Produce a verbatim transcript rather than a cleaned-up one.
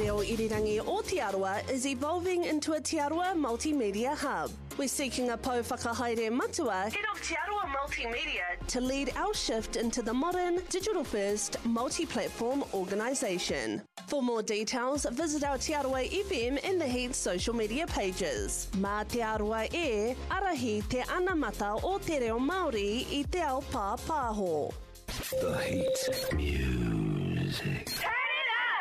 Reo Irirangi o Te Arawa is evolving into a Te Arawa multimedia hub. We're seeking a Pou Whakahaere Matua, head of Te Arawa Multimedia, to lead our shift into the modern, digital-first, multi-platform organisation. For more details, visit our Te Arawa F M and The Heat social media pages. Mā Te Arawa e, arahi te anamata o te reo Māori i te ao pā pāho. The Heat Music.